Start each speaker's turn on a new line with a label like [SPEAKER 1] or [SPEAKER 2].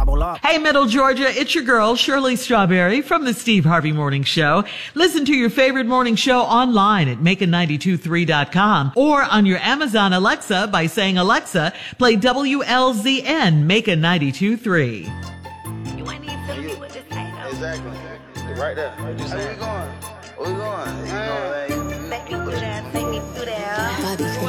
[SPEAKER 1] bubble up.
[SPEAKER 2] Hey, Middle Georgia, it's your girl, Shirley Strawberry from the Steve Harvey Morning Show. Listen to your favorite morning show online at Macon923.com or on your Amazon Alexa by saying, Alexa, play WLZN Macon 92.3.
[SPEAKER 3] You ain't even telling me what to say, though.
[SPEAKER 4] Exactly. Right there. Where we going? Where we going? You know, like,
[SPEAKER 3] Take me through there, take me through there.